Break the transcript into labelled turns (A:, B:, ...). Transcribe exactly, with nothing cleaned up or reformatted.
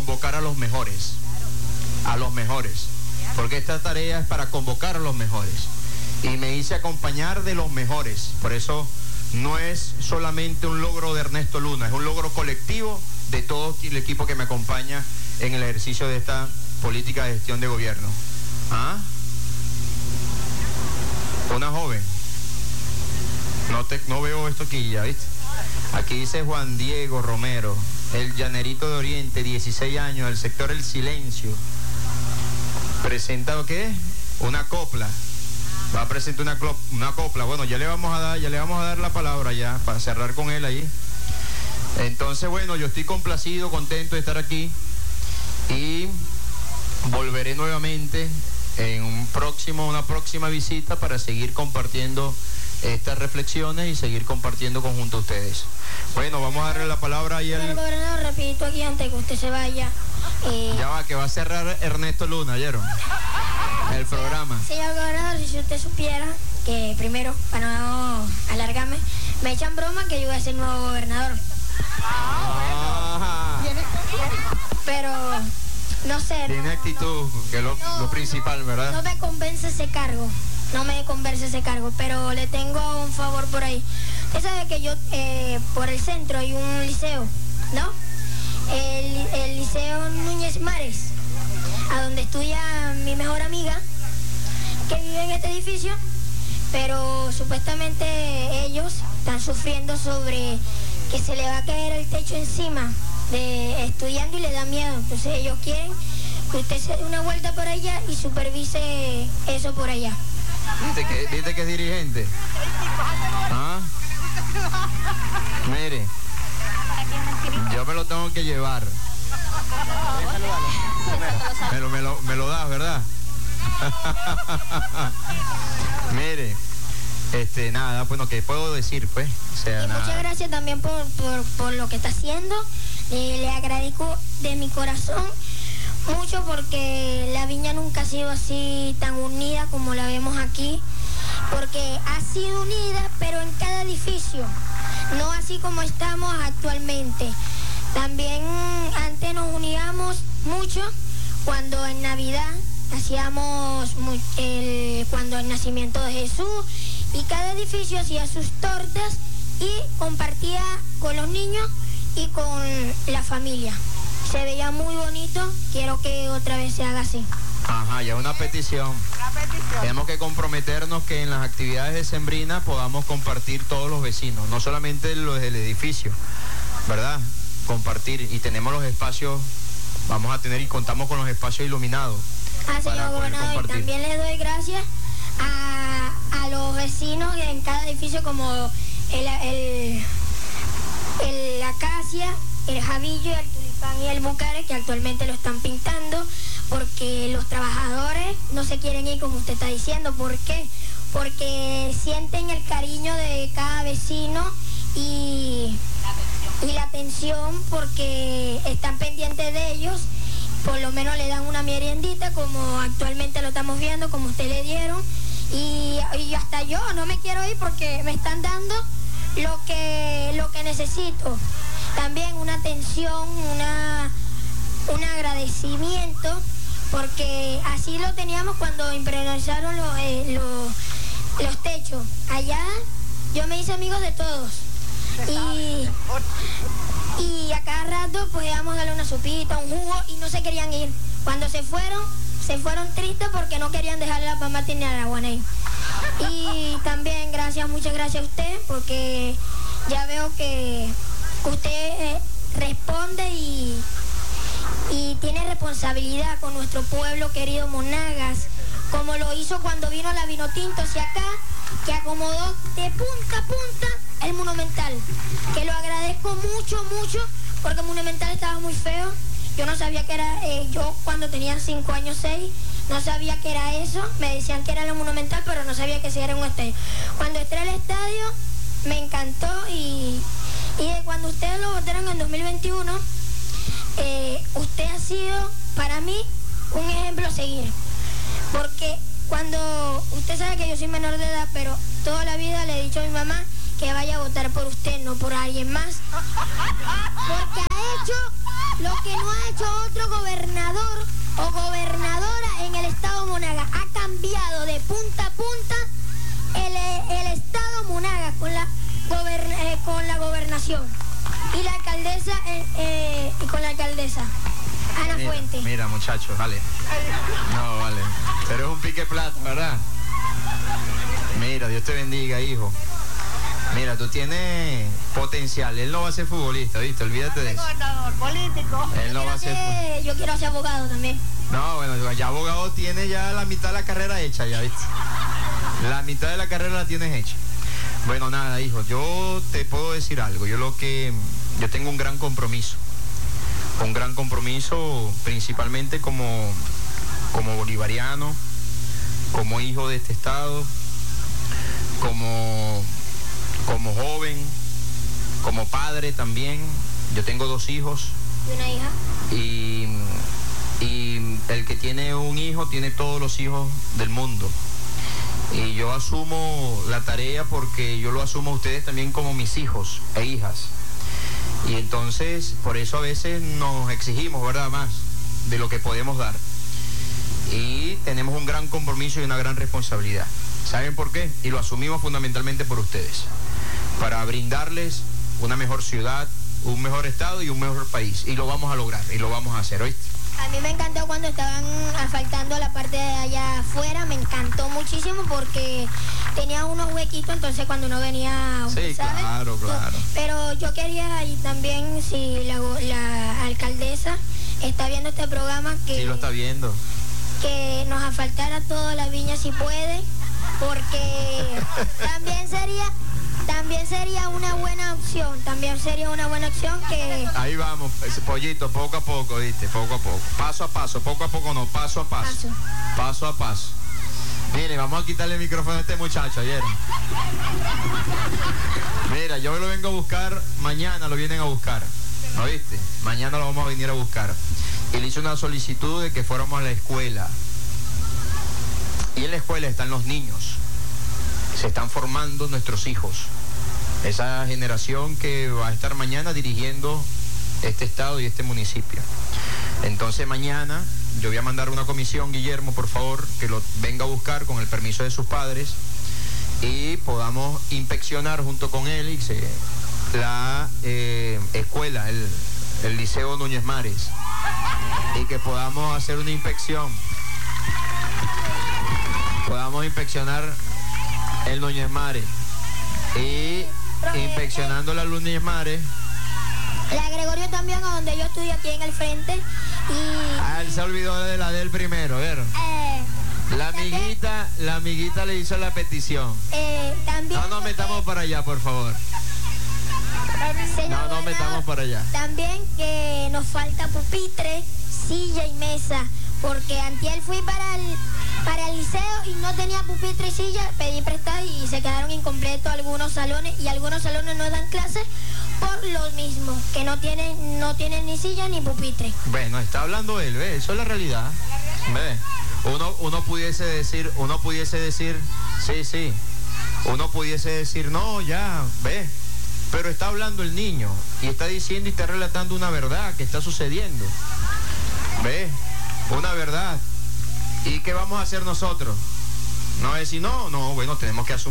A: convocar a los mejores, a los mejores, porque esta tarea es para convocar a los mejores. Y me hice acompañar de los mejores. Por eso no es solamente un logro de Ernesto Luna, es un logro colectivo de todo el equipo que me acompaña en el ejercicio de esta política de gestión de gobierno. ¿Ah? Una joven. No, te, no veo esto aquí ya, ¿viste? Aquí dice Juan Diego Romero, el llanerito de Oriente, dieciséis años, del sector El Silencio. ¿Presenta qué? Una copla. Va a presentar una, una copla. Bueno, ya le vamos a dar, ya le vamos a dar la palabra ya, para cerrar con él ahí. Entonces, bueno, yo estoy complacido, contento de estar aquí. Y volveré nuevamente en un próximo, una próxima visita para seguir compartiendo estas reflexiones y seguir compartiendo conjunto a ustedes. Bueno, vamos a darle la palabra ahí al...
B: Señor gobernador, rapidito aquí antes que usted se vaya. Eh...
A: Ya va, que va a cerrar Ernesto Luna, ¿oyeron? El programa.
B: Señor gobernador, si usted supiera que primero, para no alargarme, me echan broma que yo voy a ser nuevo gobernador.
A: Ah,
B: pero no sé.
A: Tiene
B: no,
A: actitud,
B: no,
A: que es lo,
B: no,
A: lo principal, ¿verdad?
B: No me convence ese cargo. No me convence ese cargo, pero le tengo un favor por ahí. Usted sabe que yo, eh, por el centro hay un liceo, ¿no? El, el Liceo Núñez Mares, a donde estudia mi mejor amiga, que vive en este edificio, pero supuestamente ellos están sufriendo sobre que se le va a caer el techo encima de estudiando y le da miedo. Entonces ellos quieren que usted se dé una vuelta por allá y supervise eso por allá.
A: ¿Viste que, ¿viste que es dirigente? ¿Ah? Mire, yo me lo tengo que llevar. Me lo, me lo, me lo das, ¿verdad? Mire, este, nada, bueno, ¿qué puedo decir, pues? O sea,
B: y
A: nada.
B: Muchas gracias también por, por, por lo que está haciendo. Eh, le agradezco de mi corazón mucho porque la Viña nunca ha sido así tan unida como la vemos aquí, porque ha sido unida pero en cada edificio, no así como estamos actualmente. También antes nos uníamos mucho cuando en Navidad hacíamos el, cuando el nacimiento de Jesús, y cada edificio hacía sus tortas y compartía con los niños y con la familia. Se veía muy bonito, quiero que otra vez se haga así.
A: Ajá, ya una petición.
C: Una petición.
A: Tenemos que comprometernos que en las actividades decembrinas podamos compartir todos los vecinos, no solamente los del edificio, ¿verdad? Compartir, y tenemos los espacios, vamos a tener y contamos con los espacios iluminados.
B: Ah, señor gobernador, y también le doy gracias a, a los vecinos en cada edificio, como el, el, el Acacia, el Javillo, el Tulipán y el Bucare, que actualmente lo están pintando, porque los trabajadores no se quieren ir, como usted está diciendo. ¿Por qué? Porque sienten el cariño de cada vecino y, y la atención, porque están pendientes de ellos. Por lo menos le dan una meriendita, como actualmente lo estamos viendo, como usted le dieron. Y, y hasta yo no me quiero ir porque me están dando lo que, lo que necesito. También una atención, una, un agradecimiento, porque así lo teníamos cuando impermeabilizaron los, eh, los, los techos. Allá yo me hice amigos de todos. Y, y a cada rato pues íbamos a darle una sopita, un jugo, y no se querían ir. Cuando se fueron, se fueron tristes porque no querían dejar la mamá ni a la Guaney. Y también gracias, muchas gracias a usted, porque ya veo que usted eh, responde y, y tiene responsabilidad con nuestro pueblo querido Monagas, como lo hizo cuando vino la Vinotinto hacia acá, que acomodó de punta a punta el Monumental, que lo agradezco mucho, mucho, porque el Monumental estaba muy feo. Yo no sabía que era, eh, yo cuando tenía cinco años, seis, no sabía que era eso. Me decían que era el Monumental, pero no sabía que sí era un estadio. Cuando entré al estadio, me encantó, y, y de cuando ustedes lo votaron en dos mil veintiuno, eh, usted ha sido para mí un ejemplo a seguir, porque cuando, usted sabe que yo soy menor de edad, pero toda la vida le he dicho a mi mamá que vaya a votar por usted, no por alguien más, porque ha hecho lo que no ha hecho otro gobernador o gobernadora en el estado Monagas. Ha cambiado de punta a punta el, el estado Monagas con la, gobern, eh, con la gobernación. Y la alcaldesa, eh, eh, y con la alcaldesa, Ana
A: mira,
B: Fuente.
A: Mira, muchachos, vale. No, vale. Pero es un pique plata, ¿verdad? Mira, Dios te bendiga, hijo. Mira, tú tienes potencial. Él no va a ser futbolista, ¿viste? Olvídate de eso.
B: Político.
A: Él no va a ser...
B: ser yo quiero ser abogado también.
A: No, bueno, ya abogado tiene ya la mitad de la carrera hecha, ya, ¿viste? La mitad de la carrera la tienes hecha. Bueno, nada, hijo, yo te puedo decir algo. Yo lo que... Yo tengo un gran compromiso. Un gran compromiso principalmente como, como bolivariano, como hijo de este estado, como, como joven, como padre también. Yo tengo dos hijos.
B: ¿Y una hija?
A: Y, y el que tiene un hijo tiene todos los hijos del mundo. Y yo asumo la tarea porque yo lo asumo a ustedes también como mis hijos e hijas. Y entonces, por eso a veces nos exigimos, ¿verdad?, más de lo que podemos dar. Y tenemos un gran compromiso y una gran responsabilidad. ¿Saben por qué? Y lo asumimos fundamentalmente por ustedes. Para brindarles una mejor ciudad, un mejor estado y un mejor país. Y lo vamos a lograr, y lo vamos a hacer, ¿oíste?
B: A mí me encantó cuando estaban asfaltando la parte de allá afuera, me encantó muchísimo porque tenía unos huequitos, entonces cuando uno venía,
A: sí,
B: ¿sabes?
A: Claro, claro.
B: Pero yo quería, y también si la, la alcaldesa está viendo este programa, que,
A: sí, lo está viendo,
B: que nos asfaltara toda la viña si puede, porque también sería... También sería una buena opción, también sería una buena opción que...
A: Ahí vamos, ese pollito, poco a poco, ¿viste? Poco a poco. Paso a paso, poco a poco no, paso a paso.
B: Paso,
A: paso a paso. Mire, vamos a quitarle el micrófono a este muchacho ayer. Mira, yo lo vengo a buscar, mañana lo vienen a buscar, ¿no viste? Mañana lo vamos a venir a buscar. Y le hice una solicitud de que fuéramos a la escuela. Y en la escuela están los niños. Se están formando nuestros hijos. Esa generación que va a estar mañana dirigiendo este estado y este municipio. Entonces mañana yo voy a mandar una comisión, Guillermo, por favor, que lo venga a buscar con el permiso de sus padres y podamos inspeccionar junto con él y se, la eh, escuela, el, el Liceo Núñez Mares, y que podamos hacer una inspección. Podamos inspeccionar el Núñez Mares y inspeccionando la Núñez Mares.
B: La Gregorio también, a donde yo estudio aquí en el frente. Y
A: ah, él se olvidó de la del primero, ¿ver?
B: Eh,
A: la amiguita, la amiguita le hizo la petición.
B: Eh, también
A: no nos metamos para allá, por favor. No nos metamos para allá.
B: También que nos falta pupitre, silla y mesa, porque antier fui para el para el liceo y no tenía pupitre y silla, pedí prestado y se quedaron incompletos algunos salones y algunos salones no dan clases por lo mismo, que no tienen no tienen ni silla ni pupitre.
A: Bueno, está hablando él, ¿ve? Eso es la realidad. ¿Ve? Uno, uno pudiese decir, uno pudiese decir, sí, sí, uno pudiese decir, no, ya, ve, pero está hablando el niño y está diciendo y está relatando una verdad que está sucediendo, ve, una verdad. ¿Y qué vamos a hacer nosotros? No decir, no, no, bueno, tenemos que asumir.